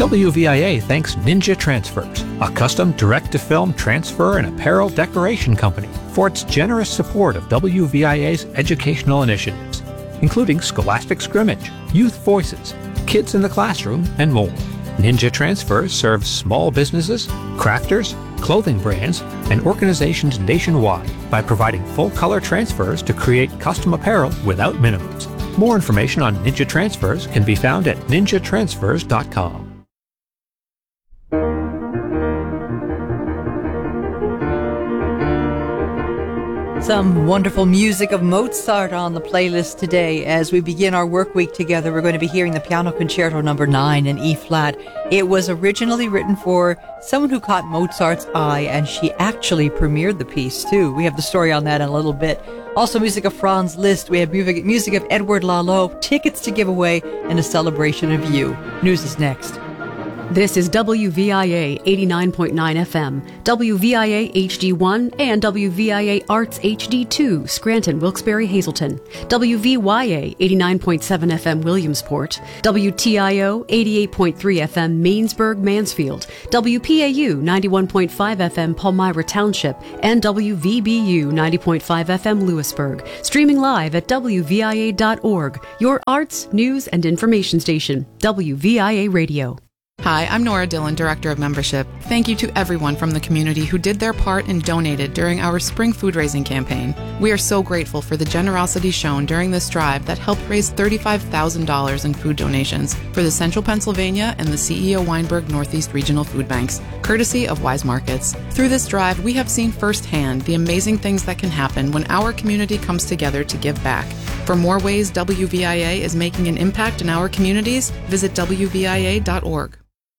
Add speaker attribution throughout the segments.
Speaker 1: WVIA thanks Ninja Transfers, a custom direct-to-film transfer and apparel decoration company, for its generous support of WVIA's educational initiatives, including Scholastic Scrimmage, Youth Voices, Kids in the Classroom, and more. Ninja Transfers serves small businesses, crafters, clothing brands, and organizations nationwide by providing full-color transfers to create custom apparel without minimums. More information on Ninja Transfers can be found at ninjatransfers.com.
Speaker 2: Some wonderful music of Mozart on the playlist today. As we begin our work week together, we're going to be hearing the Piano Concerto No. 9 in E-flat. It was originally written for someone who caught Mozart's eye, and she actually premiered the piece, too. We have the story on that in a little bit. Also, music of Franz Liszt. We have music of Edward Lalo, tickets to give away, and a celebration of you. News is next.
Speaker 3: This is WVIA 89.9 FM, WVIA HD1, and WVIA Arts HD2, Scranton, Wilkes-Barre, Hazleton, WVYA 89.7 FM, Williamsport, WTIO 88.3 FM, Mainsburg, Mansfield, WPAU 91.5 FM, Palmyra Township, and WVBU 90.5 FM, Lewisburg. Streaming live at WVIA.org, your arts, news, and information station, WVIA Radio.
Speaker 4: Hi, I'm Nora Dillon, Director of Membership. Thank you to everyone from the community who did their part and donated during our spring food-raising campaign. We are so grateful for the generosity shown during this drive that helped raise $35,000 in food donations for the Central Pennsylvania and the CEO Weinberg Northeast Regional Food Banks, courtesy of Wise Markets. Through this drive, we have seen firsthand the amazing things that can happen when our community comes together to give back. For more ways WVIA is making an impact in our communities, visit WVIA.org.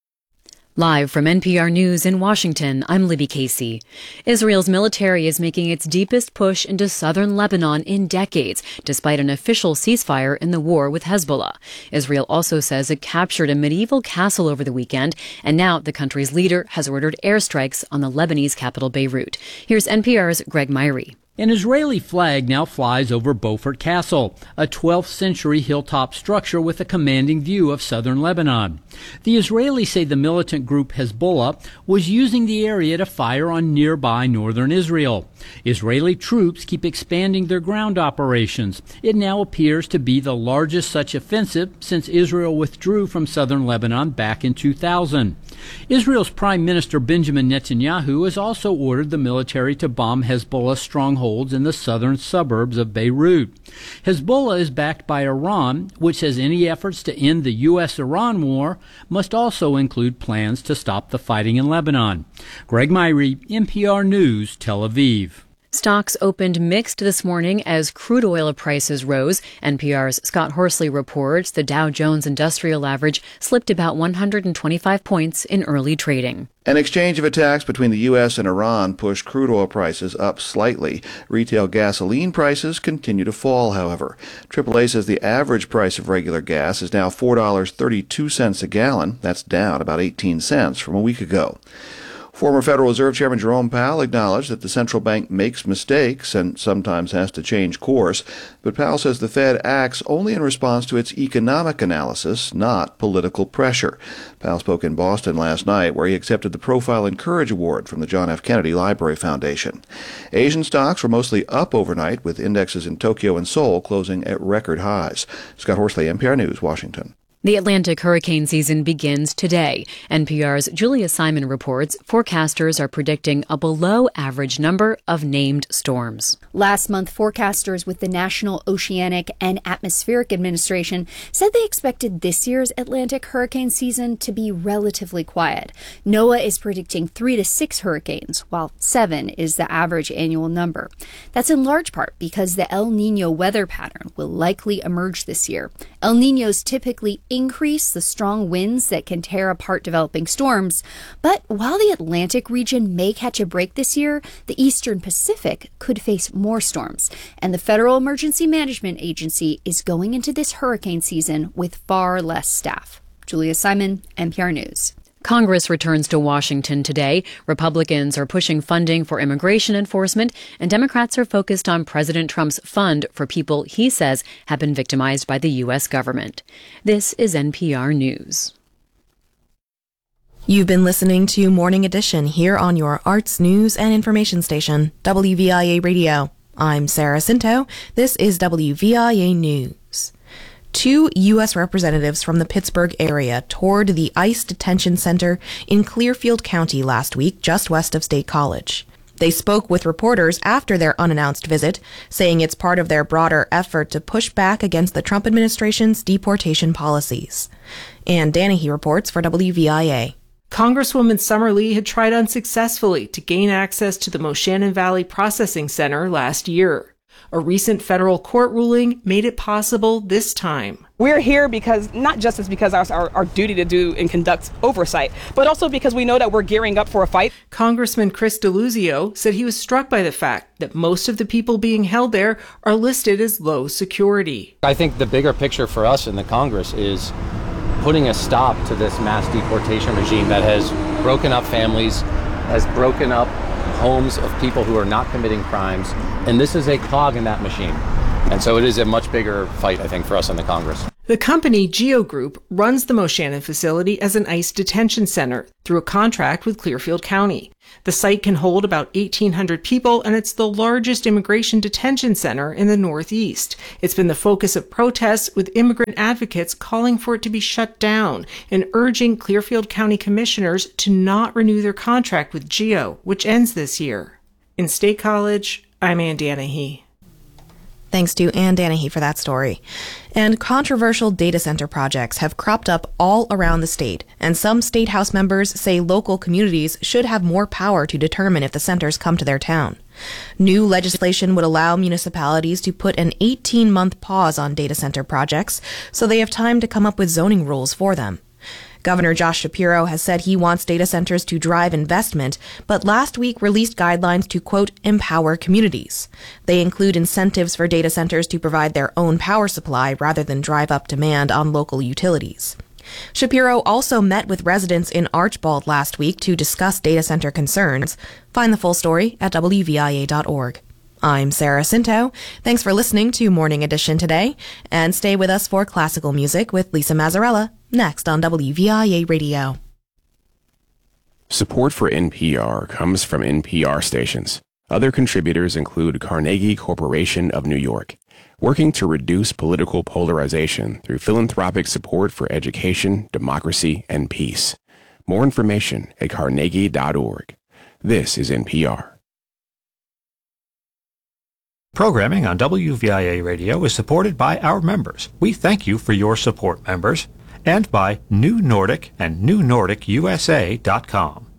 Speaker 5: Live from NPR News in Washington, I'm Libby Casey. Israel's military is making its deepest push into southern Lebanon in decades, despite an official ceasefire in the war with Hezbollah. Israel also says it captured a medieval castle over the weekend, and now the country's leader has ordered airstrikes on the Lebanese capital Beirut. Here's NPR's Greg Myrie.
Speaker 6: An Israeli flag now flies over Beaufort Castle, a 12th century hilltop structure with a commanding view of southern Lebanon. The Israelis say the militant group Hezbollah was using the area to fire on nearby northern Israel. Israeli troops keep expanding their ground operations. It now appears to be the largest such offensive since Israel withdrew from southern Lebanon back in 2000. Israel's Prime Minister Benjamin Netanyahu has also ordered the military to bomb Hezbollah strongholds in the southern suburbs of Beirut. Hezbollah is backed by Iran, which says any efforts to end the U.S.-Iran war must also include plans to stop the fighting in Lebanon. Greg Myrie, NPR News, Tel Aviv.
Speaker 5: Stocks opened mixed this morning as crude oil prices rose. NPR's Scott Horsley reports the Dow Jones Industrial Average slipped about 125 points in early trading.
Speaker 7: An exchange of attacks between the U.S. and Iran pushed crude oil prices up slightly. Retail gasoline prices continue to fall, however. AAA says the average price of regular gas is now $4.32 a gallon. That's down about 18 cents from a week ago. Former Federal Reserve Chairman Jerome Powell acknowledged that the central bank makes mistakes and sometimes has to change course, but Powell says the Fed acts only in response to its economic analysis, not political pressure. Powell spoke in Boston last night, where he accepted the Profile and Courage Award from the John F. Kennedy Library Foundation. Asian stocks were mostly up overnight, with indexes in Tokyo and Seoul closing at record highs. Scott Horsley, NPR News, Washington.
Speaker 5: The Atlantic hurricane season begins today. NPR's Julia Simon reports forecasters are predicting a below-average number of named storms.
Speaker 8: Last month, forecasters with the National Oceanic and Atmospheric Administration said they expected this year's Atlantic hurricane season to be relatively quiet. NOAA is predicting 3 to 6 hurricanes, while 7 is the average annual number. That's in large part because the El Nino weather pattern will likely emerge this year. El Ninos typically increase the strong winds that can tear apart developing storms. But while the Atlantic region may catch a break this year, the Eastern Pacific could face more storms. And the Federal Emergency Management Agency is going into this hurricane season with far less staff. Julia Simon, NPR News.
Speaker 5: Congress returns to Washington today. Republicans are pushing funding for immigration enforcement, and Democrats are focused on President Trump's fund for people he says have been victimized by the U.S. government. This is NPR News.
Speaker 9: You've been listening to Morning Edition here on your arts, news, and information station, WVIA Radio. I'm Sarah Cinto. This is WVIA News. 2 U.S. representatives from the Pittsburgh area toured the ICE detention center in Clearfield County last week, just west of State College. They spoke with reporters after their unannounced visit, saying it's part of their broader effort to push back against the Trump administration's deportation policies. Ann Danahy reports for WVIA.
Speaker 10: Congresswoman Summer Lee had tried unsuccessfully to gain access to the Moshannon Valley Processing Center last year. A recent federal court ruling made it possible this time.
Speaker 11: We're here because, not just as because our duty to do and conduct oversight, but also because we know that we're gearing up for a fight.
Speaker 10: Congressman Chris Deluzio said he was struck by the fact that most of the people being held there are listed as low security.
Speaker 12: I think the bigger picture for us in the Congress is putting a stop to this mass deportation regime that has broken up families, has broken up homes of people who are not committing crimes, and this is a cog in that machine. And so it is a much bigger fight, I think, for us in the Congress.
Speaker 10: The company Geo Group runs the Moshannon facility as an ICE detention center through a contract with Clearfield County. The site can hold about 1,800 people, and it's the largest immigration detention center in the Northeast. It's been the focus of protests, with immigrant advocates calling for it to be shut down and urging Clearfield County commissioners to not renew their contract with Geo, which ends this year. In State College, I'm Ann Danahy.
Speaker 9: Thanks to Ann Danahy for that story. And controversial data center projects have cropped up all around the state, and some state house members say local communities should have more power to determine if the centers come to their town. New legislation would allow municipalities to put an 18-month pause on data center projects so they have time to come up with zoning rules for them. Governor Josh Shapiro has said he wants data centers to drive investment, but last week released guidelines to, quote, empower communities. They include incentives for data centers to provide their own power supply rather than drive up demand on local utilities. Shapiro also met with residents in Archbald last week to discuss data center concerns. Find the full story at WVIA.org. I'm Sarah Cinto. Thanks for listening to Morning Edition today, and stay with us for classical music with Lisa Mazzarella next on WVIA Radio.
Speaker 13: Support for NPR comes from NPR stations. Other contributors include Carnegie Corporation of New York, working to reduce political polarization through philanthropic support for education, democracy, and peace. More information at carnegie.org. This is NPR.
Speaker 1: Programming on WVIA Radio is supported by our members. We thank you for your support, members, and by New Nordic and NewNordicUSA.com.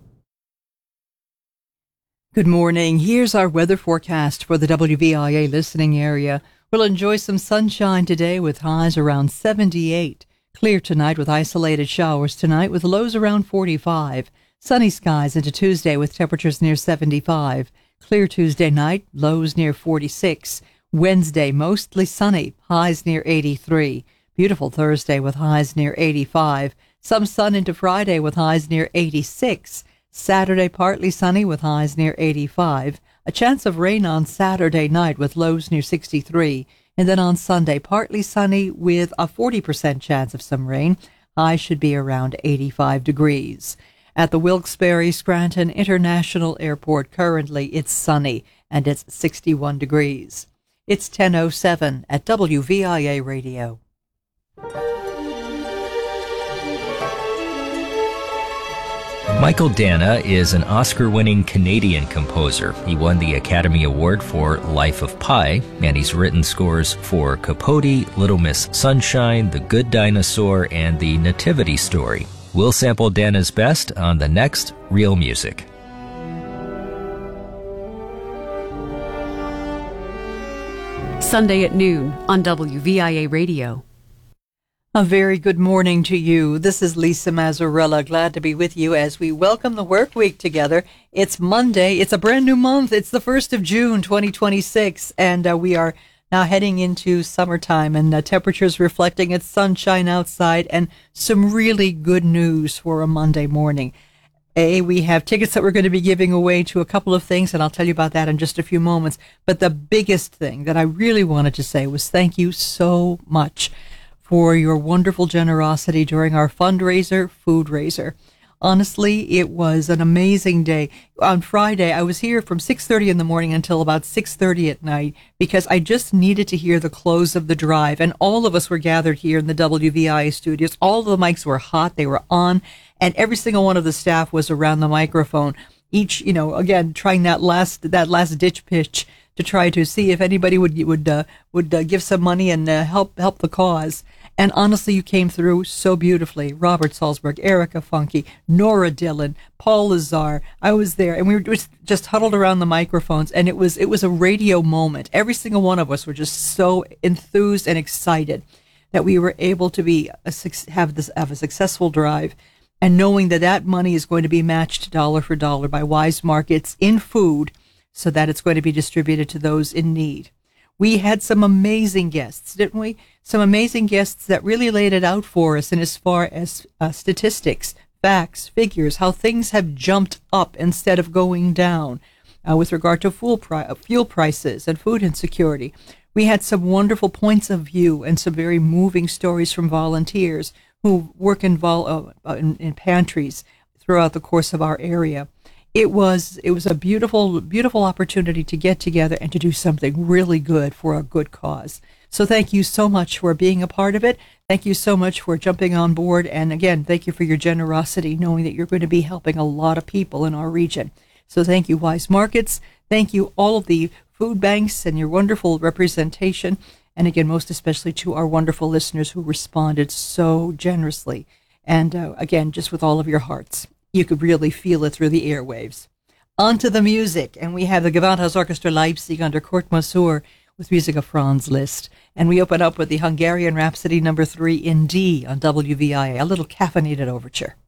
Speaker 2: Good morning. Here's our weather forecast for the WVIA listening area. We'll enjoy some sunshine today with highs around 78. Clear tonight with isolated showers tonight with lows around 45. Sunny skies into Tuesday with temperatures near 75. Clear Tuesday night, lows near 46. Wednesday, mostly sunny, highs near 83. Beautiful Thursday with highs near 85. Some sun into Friday with highs near 86. Saturday, partly sunny with highs near 85. A chance of rain on Saturday night with lows near 63. And then on Sunday, partly sunny with a 40% chance of some rain. Highs should be around 85 degrees. At the Wilkes-Barre Scranton International Airport, currently it's sunny and it's 61 degrees. It's 10:07 at WVIA Radio.
Speaker 14: Michael Dana is an Oscar-winning Canadian composer. He won the Academy Award for Life of Pi, and he's written scores for Capote, Little Miss Sunshine, The Good Dinosaur, and The Nativity Story. We'll sample Dana's best on the next Real Music.
Speaker 3: Sunday at noon on WVIA Radio.
Speaker 2: A very good morning to you. This is Lisa Mazzarella. Glad to be with you as we welcome the work week together. It's Monday. It's a brand new month. It's the 1st of June, 2026, and we are now heading into summertime, and temperatures reflecting its sunshine outside, and some really good news for a Monday morning. We have tickets that we're going to be giving away to a couple of things, and I'll tell you about that in just a few moments. But the biggest thing that I really wanted to say was thank you so much for your wonderful generosity during our fundraiser, Food Raiser. Honestly, it was an amazing day. On Friday, I was here from 6:30 in the morning until about 6:30 at night because I just needed to hear the close of the drive. And all of us were gathered here in the WVIA studios. All the mics were hot. They were on. And every single one of the staff was around the microphone. Each, again, trying that last ditch pitch to try to see if anybody would give some money and help the cause. And honestly, you came through so beautifully. Robert Salzberg, Erica Funke, Nora Dillon, Paul Lazar. I was there, and we were just huddled around the microphones, and it was a radio moment. Every single one of us were just so enthused and excited that we were able to have a successful drive, and knowing that money is going to be matched dollar for dollar by Wise Markets in food, so that it's going to be distributed to those in need. We had some amazing guests, didn't we? Some amazing guests that really laid it out for us, and as far as statistics, facts, figures, how things have jumped up instead of going down with regard to fuel prices and food insecurity. We had some wonderful points of view and some very moving stories from volunteers who work in pantries throughout the course of our area. It was a beautiful, beautiful opportunity to get together and to do something really good for a good cause. So thank you so much for being a part of it. Thank you so much for jumping on board. And again, thank you for your generosity, knowing that you're going to be helping a lot of people in our region. So thank you, Wise Markets. Thank you, all of the food banks and your wonderful representation. And again, most especially to our wonderful listeners who responded so generously. And again, just with all of your hearts. You could really feel it through the airwaves. On to the music, and we have the Gewandhaus Orchestra Leipzig under Kurt Masur with music of Franz Liszt. And we open up with the Hungarian Rhapsody No. 3 in D on WVIA, a little caffeinated overture.